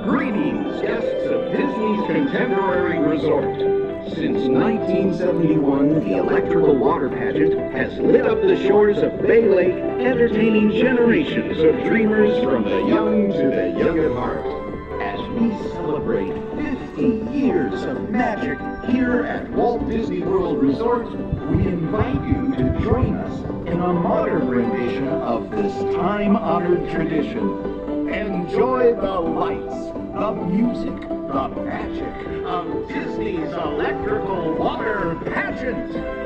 Greetings, guests of Disney's Contemporary Resort. Since 1971, the Electrical Water Pageant has lit up the shores of Bay Lake, entertaining generations of dreamers from the young to the young at heart. As we celebrate 50 years of magic here at Walt Disney World Resort, we invite you to join us in a modern rendition of this time-honored tradition. Enjoy the lights, the music, the magic of Disney's Electrical Water Pageant.